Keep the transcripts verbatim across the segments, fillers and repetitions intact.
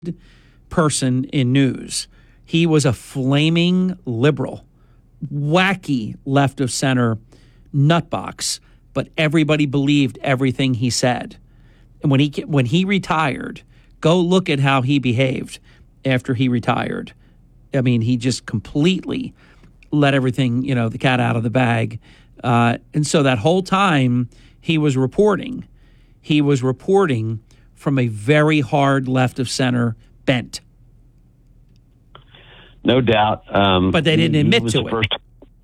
person in news. He was a flaming liberal, wacky left of center nutbox, but everybody believed everything he said. And when he when he retired, go look at how he behaved after he retired. I mean, he just completely let everything, you know, the cat out of the bag. Uh, and so that whole time he was reporting, he was reporting from a very hard left of center bent. No doubt. Um, but they didn't admit to it. First,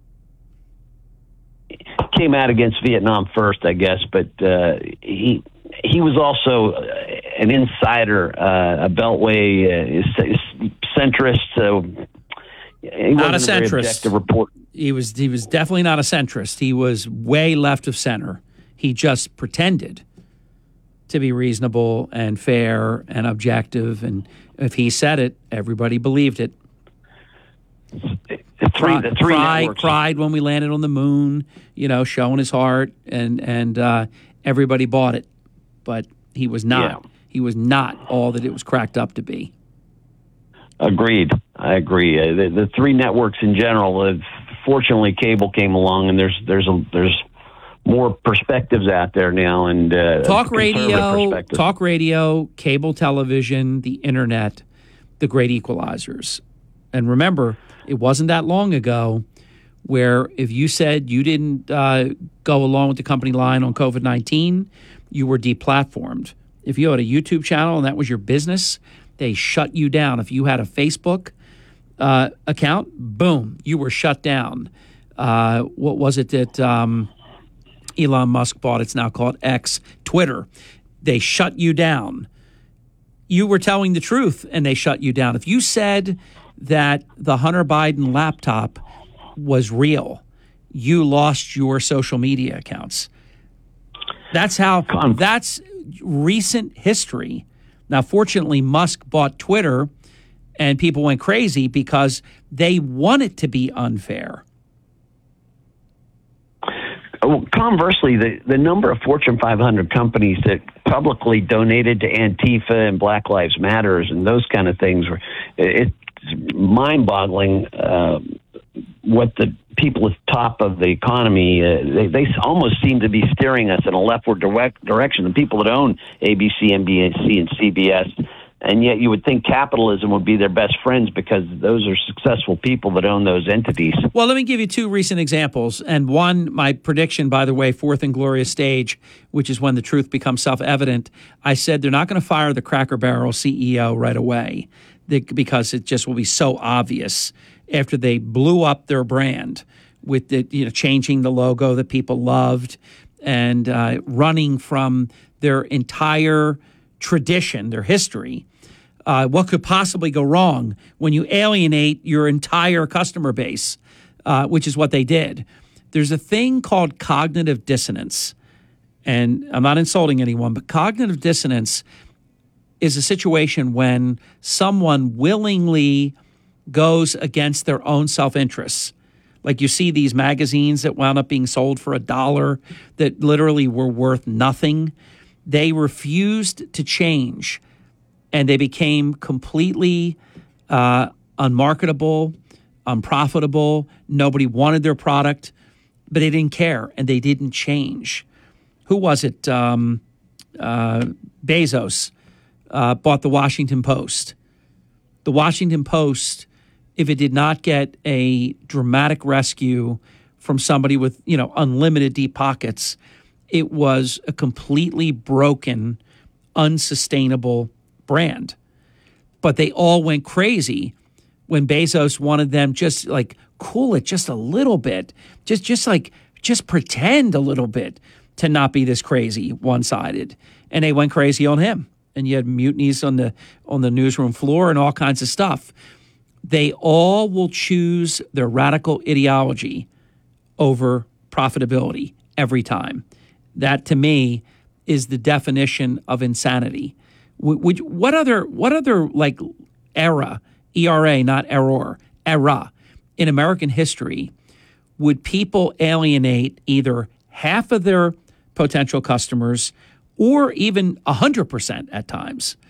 came out against Vietnam first, I guess, but uh, he he was also an insider, uh, a Beltway uh, centrist. So he not a wasn't a very centrist. objective report. He was he was definitely not a centrist. He was way left of center. He just pretended to be reasonable and fair and objective, and if he said it, everybody believed it. The three, the three cried, cried when we landed on the moon, you know, showing his heart, and and uh, everybody bought it. But he was not. Yeah. He was not all that it was cracked up to be. Agreed. I agree. Uh, the, the three networks in general. Uh, fortunately, cable came along, and there's there's a, there's more perspectives out there now, and uh, talk radio, talk radio, cable television, the internet, the great equalizers. And remember, it wasn't that long ago where if you said you didn't uh, go along with the company line on COVID nineteen, you were deplatformed. If you had a YouTube channel and that was your business, they shut you down. If you had a Facebook uh, account, boom, you were shut down. Uh, what was it that um, Elon Musk bought? It's now called X, Twitter. They shut you down. You were telling the truth, and they shut you down. If you said that the Hunter Biden laptop was real, you lost your social media accounts. That's how, that's recent history. Now, fortunately, Musk bought Twitter, and people went crazy because they want it to be unfair. Conversely, the, the number of Fortune five hundred companies that publicly donated to Antifa and Black Lives Matters and those kind of things, it's mind-boggling uh, what the people at the top of the economy, uh, they, they almost seem to be steering us in a leftward direct direction. The people that own A B C, N B C, and C B S, and yet you would think capitalism would be their best friends because those are successful people that own those entities. Well, let me give you two recent examples. And one, my prediction, by the way, fourth and glorious stage, which is when the truth becomes self-evident. I said they're not going to fire the Cracker Barrel C E O right away because it just will be so obvious after they blew up their brand with the, you know, changing the logo that people loved and uh, running from their entire tradition, their history. Uh, what could possibly go wrong when you alienate your entire customer base, uh, which is what they did? There's a thing called cognitive dissonance. And I'm not insulting anyone, but cognitive dissonance is a situation when someone willingly goes against their own self-interests. Like you see these magazines that wound up being sold for a dollar that literally were worth nothing. They refused to change, and they became completely uh, unmarketable, unprofitable. Nobody wanted their product, but they didn't care, and they didn't change. Who was it? Um, uh, Bezos uh, bought the Washington Post. The Washington Post, if it did not get a dramatic rescue from somebody with, you know, unlimited deep pockets, it was a completely broken, unsustainable brand. But they all went crazy when Bezos wanted them just like cool it just a little bit, just just like just pretend a little bit to not be this crazy one-sided. And they went crazy on him. And you had mutinies on the on the newsroom floor and all kinds of stuff. They all will choose their radical ideology over profitability every time. That, to me, is the definition of insanity. Would, what other, what other like era, E R A, not error, era, in American history would people alienate either half of their potential customers or even one hundred percent at times?